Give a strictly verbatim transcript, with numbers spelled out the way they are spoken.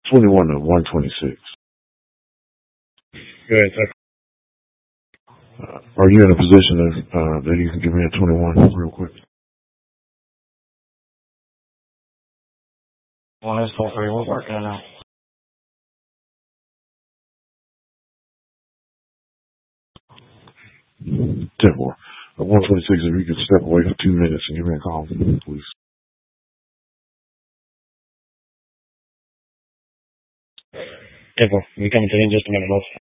twenty-one to one twenty-six. Good, sir. Uh, are you in a position of, uh, that you can give me a twenty-one real quick? One is four three. We're working on that. ten four. Uh, one twenty-six, if you could step away for two minutes and give me a call, please. ten four. We coming to you in just a minute, boss.